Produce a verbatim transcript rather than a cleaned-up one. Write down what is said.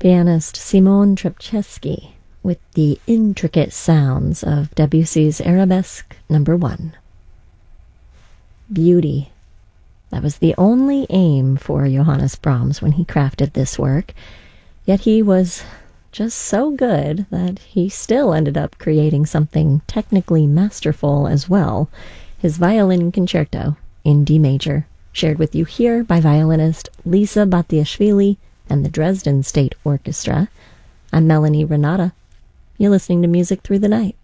pianist Simon Trepchesky with the intricate sounds of Debussy's Arabesque number one. Beauty. That was the only aim for Johannes Brahms when he crafted this work, yet he was just so good that he still ended up creating something technically masterful as well, his Violin Concerto in D major, shared with you here by violinist Lisa Batiashvili and the Dresden State Orchestra. I'm Melanie Renata. You're listening to Music Through the Night.